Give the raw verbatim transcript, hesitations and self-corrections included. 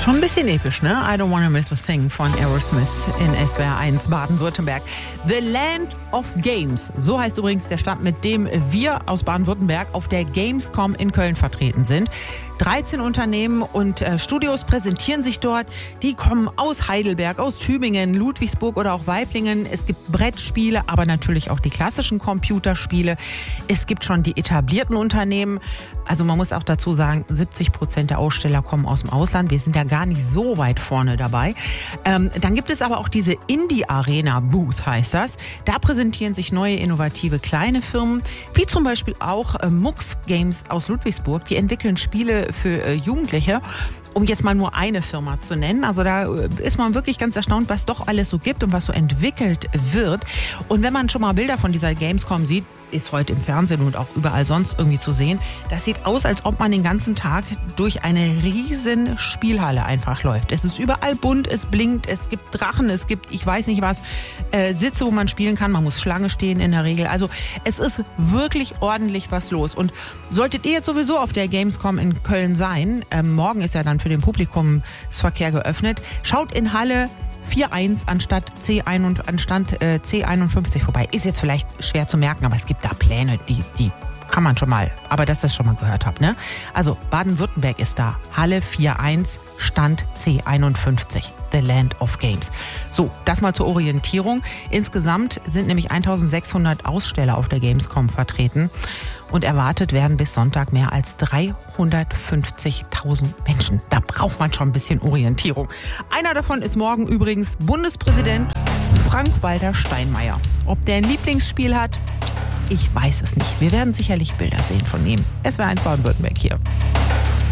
Schon ein bisschen episch, ne? I Don't Wanna Miss a Thing von Aerosmith in S W R eins Baden-Württemberg. The Land of Games, so heißt übrigens der Stand, mit dem wir aus Baden-Württemberg auf der Gamescom in Köln vertreten sind. dreizehn Unternehmen und äh, Studios präsentieren sich dort. Die kommen aus Heidelberg, aus Tübingen, Ludwigsburg oder auch Waiblingen. Es gibt Brettspiele, aber natürlich auch die klassischen Computerspiele. Es gibt schon die etablierten Unternehmen. Also man muss auch dazu sagen, siebzig Prozent der Aussteller kommen aus dem Ausland. Wir sind ja gar nicht so weit vorne dabei. Ähm, dann gibt es aber auch diese Indie-Arena-Booth, heißt das. Da präsentieren sich neue, innovative kleine Firmen, wie zum Beispiel auch äh, Mux Games aus Ludwigsburg. Die entwickeln Spiele für äh, Jugendliche. Um jetzt mal nur eine Firma zu nennen. Also da ist man wirklich ganz erstaunt, was doch alles so gibt und was so entwickelt wird. Und wenn man schon mal Bilder von dieser Gamescom sieht, ist heute im Fernsehen und auch überall sonst irgendwie zu sehen, das sieht aus, als ob man den ganzen Tag durch eine riesen Spielhalle einfach läuft. Es ist überall bunt, es blinkt, es gibt Drachen, es gibt, ich weiß nicht was, äh, Sitze, wo man spielen kann. Man muss Schlange stehen in der Regel. Also es ist wirklich ordentlich was los. Und solltet ihr jetzt sowieso auf der Gamescom in Köln sein, äh, morgen ist ja dann für den Publikumsverkehr geöffnet, schaut in Halle vier eins anstatt C eins, anstatt äh, C einundfünfzig vorbei. Ist jetzt vielleicht schwer zu merken, aber es gibt da Pläne, die, die kann man schon mal, aber dass ihr das schon mal gehört habt, ne? Also Baden-Württemberg ist da. Halle vier eins, Stand C einundfünfzig. The Land of Games. So, das mal zur Orientierung. Insgesamt sind nämlich eintausendsechshundert Aussteller auf der Gamescom vertreten. Und erwartet werden bis Sonntag mehr als dreihundertfünfzigtausend Menschen. Da braucht man schon ein bisschen Orientierung. Einer davon ist morgen übrigens Bundespräsident Frank-Walter Steinmeier. Ob der ein Lieblingsspiel hat, ich weiß es nicht. Wir werden sicherlich Bilder sehen von ihm. S W R eins Baden-Württemberg hier.